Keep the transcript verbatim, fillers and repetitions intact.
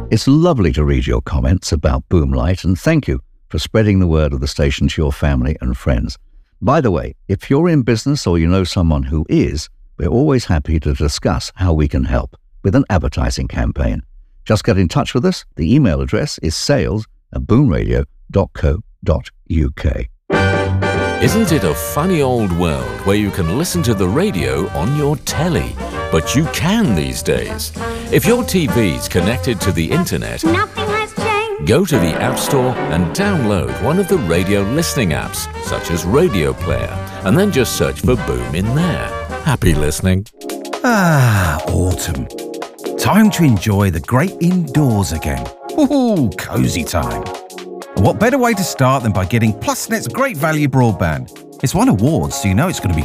It's lovely to read your comments about Boomlight, and thank you for spreading the word of the station to your family and friends. By the way, if you're in business or you know someone who is, we're always happy to discuss how we can help with an advertising campaign. Just get in touch with us. The email address is sales at boomradio dot co dot uk. Isn't it a funny old world where you can listen to the radio on your telly? But you can these days. If your T V's connected to the internet, Nothing has changed. go to the App Store and download one of the radio listening apps, such as Radio Player, and then just search for Boom in there. Happy listening. Ah, autumn. Time to enjoy the great indoors again. Woohoo, cosy time. And what better way to start than by getting PlusNet's great value broadband? It's won awards, so you know it's going to be